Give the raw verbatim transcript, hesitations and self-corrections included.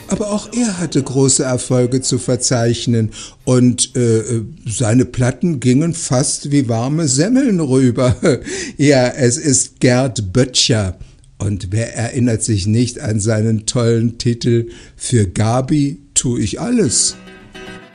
Aber auch er hatte große Erfolge zu verzeichnen und äh, seine Platten gingen fast wie warme Semmeln rüber. Ja, es ist Gerd Böttcher. Und wer erinnert sich nicht an seinen tollen Titel „Für Gabi tu ich alles"?